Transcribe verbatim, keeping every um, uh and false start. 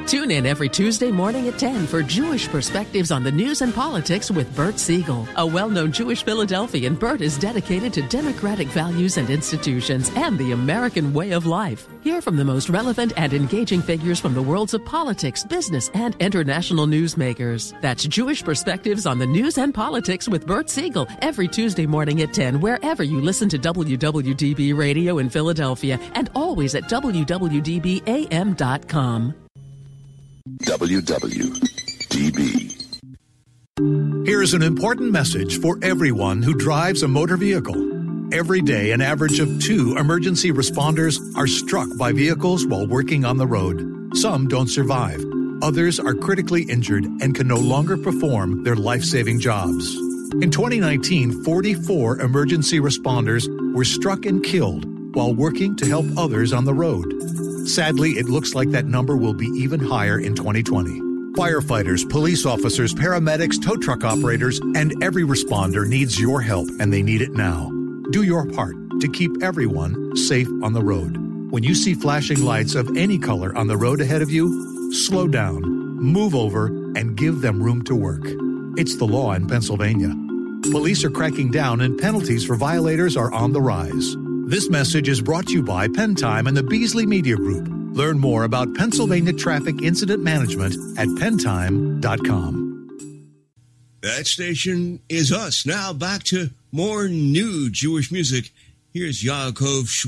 Tune in every Tuesday morning at ten for Jewish Perspectives on the News and Politics with Bert Siegel. A well-known Jewish Philadelphian, Bert is dedicated to democratic values and institutions and the American way of life. Hear from the most relevant and engaging figures from the worlds of politics, business, and international newsmakers. That's Jewish Perspectives on the News and Politics with Bert Siegel every Tuesday morning at ten, wherever you listen to W W D B Radio in Philadelphia, and always at W W D B A M dot com. W W D B. Here's an important message for everyone who drives a motor vehicle. Every day, an average of two emergency responders are struck by vehicles while working on the road. Some don't survive. Others are critically injured and can no longer perform their life-saving jobs. In twenty nineteen, forty-four emergency responders were struck and killed while working to help others on the road. Sadly, it looks like that number will be even higher in twenty twenty. Firefighters, police officers, paramedics, tow truck operators, and every responder needs your help, and they need it now. Do your part to keep everyone safe on the road. When you see flashing lights of any color on the road ahead of you, slow down, move over, and give them room to work. It's the law in Pennsylvania. Police are cracking down, and penalties for violators are on the rise. This message is brought to you by Penn Time and the Beasley Media Group. Learn more about Pennsylvania traffic incident management at penn time dot com. That station is us. Now back to more new Jewish music. Here's Yaakov Shwed.